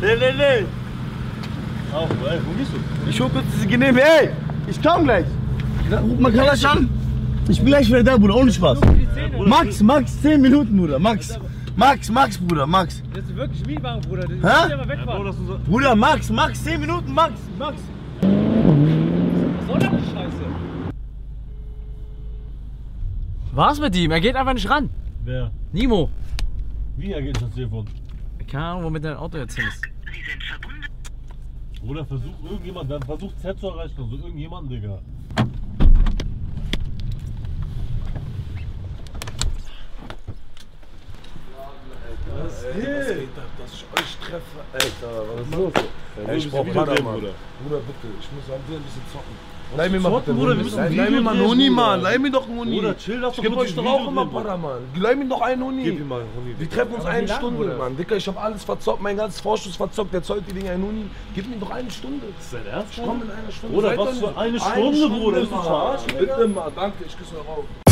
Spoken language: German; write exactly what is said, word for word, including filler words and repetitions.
Nee, nee, nee. Auch, ey, wo gehst du? Ich hol kurz diese Genehme, ey! Ich komm gleich! Ruf mal Kalasch an! Ich bin gleich wieder da, Bruder, ohne Spaß. Max, Max, zehn Minuten, Bruder, Max. Max, Max, Bruder, Max. Das ist wirklich Mietwagen, Bruder. Hä? Ja, Bro, so Bruder, Max, Max, zehn Minuten, Max, Max. Was soll denn die Scheiße? Was mit ihm? Er geht einfach nicht ran. Wer? Nimo. Wie, er geht das Telefon? Keine Ahnung, womit dein Auto jetzt hin ist. Bruder, versuch irgendjemand, dann versucht Z zu erreichen, also irgendjemanden, Digga. Was geht ab, dass ich euch treffe? Alter, was ist los? Ey, ich brauch Bruder. Bruder, bitte, ich muss an dir ein bisschen zocken. Leih mir mal zocken, Bruder, wir müssen ein Leih Video mir mal einen drehen, Huni, Bruder. Mann. Leih mir doch einen Huni. Bruder, chill, lass Ich doch geb kurz euch ein doch auch Video immer drehen, Para, Mann. Leih mir doch einen Huni. Gib ihm mal einen Huni. Wir treffen uns Aber eine wie lange, Stunde, Bruder? Mann. Dicker, ich hab alles verzockt, mein ganzes Vorschuss verzockt. Jetzt heute die Dinger einen Huni. Gib mir doch eine Stunde. Ist dein Ernst? Ich komm in einer Stunde. Bruder, Seid was doch für nicht- eine Stunde, Bruder? Ist das Mann. verarschen, Digga? Bitte mal, danke, ich küsse eure Augen.